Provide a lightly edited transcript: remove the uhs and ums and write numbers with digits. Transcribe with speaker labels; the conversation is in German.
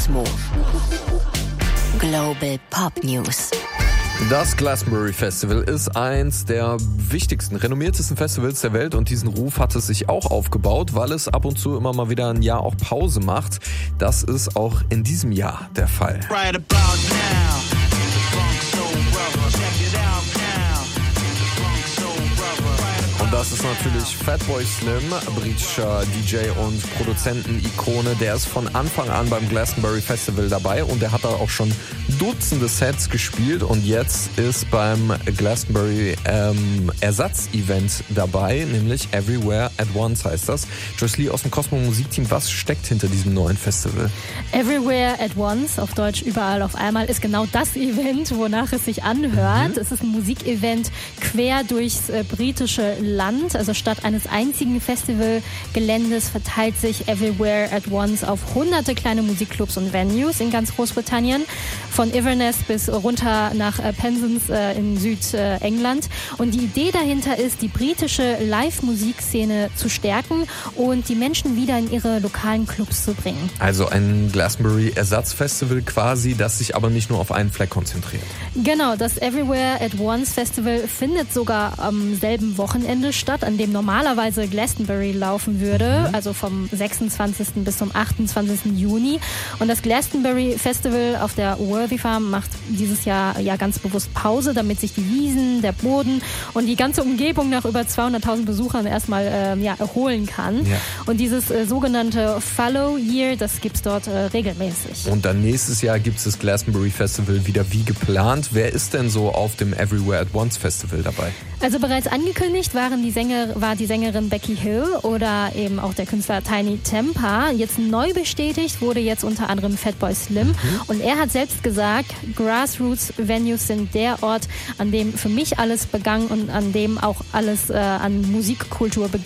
Speaker 1: Kosmo. Global Pop News.
Speaker 2: Das Glastonbury Festival ist eins der wichtigsten, renommiertesten Festivals der Welt und diesen Ruf hat es sich auch aufgebaut, weil es ab und zu immer mal wieder ein Jahr auch Pause macht. Das ist auch in diesem Jahr der Fall.
Speaker 3: Right about now.
Speaker 2: Das ist natürlich Fatboy Slim, britischer DJ und Produzenten-Ikone. Der ist von Anfang an beim Glastonbury Festival dabei und der hat da auch schon Dutzende Sets gespielt und jetzt ist beim Glastonbury Ersatz-Event dabei, nämlich Everywhere at Once heißt das. Joyce Lee aus dem Kosmo Musikteam, was steckt hinter diesem neuen Festival?
Speaker 4: Everywhere at Once, auf Deutsch überall auf einmal, ist genau das Event, wonach es sich anhört. Es ist ein Musikevent quer durchs britische Land. Also statt eines einzigen Festivalgeländes verteilt sich Everywhere at Once auf hunderte kleine Musikclubs und Venues in ganz Großbritannien. Von Inverness bis runter nach Penzance in Südengland. Und die Idee dahinter ist, die britische Live-Musikszene zu stärken und die Menschen wieder in ihre lokalen Clubs zu bringen.
Speaker 2: Also ein Glastonbury-Ersatzfestival quasi, das sich aber nicht nur auf einen Fleck konzentriert.
Speaker 4: Genau, das Everywhere at Once Festival findet sogar am selben Wochenende statt, an dem normalerweise Glastonbury laufen würde, also vom 26. bis zum 28. Juni. Und das Glastonbury Festival auf der Worthy Farm macht dieses Jahr ja ganz bewusst Pause, damit sich die Wiesen, der Boden und die ganze Umgebung nach über 200.000 Besuchern erstmal erholen kann. Ja. Und dieses sogenannte Fallow Year, das gibt's dort regelmäßig.
Speaker 2: Und dann nächstes Jahr gibt's das Glastonbury Festival wieder wie geplant. Wer ist denn so auf dem Everywhere at Once Festival dabei?
Speaker 4: Also bereits angekündigt war die Sängerin Becky Hill oder eben auch der Künstler Tiny Tempa. Jetzt neu bestätigt wurde jetzt unter anderem Fatboy Slim. Und er hat selbst gesagt, Grassroots-Venues sind der Ort, an dem für mich alles begann und an dem auch alles an Musikkultur beginnt.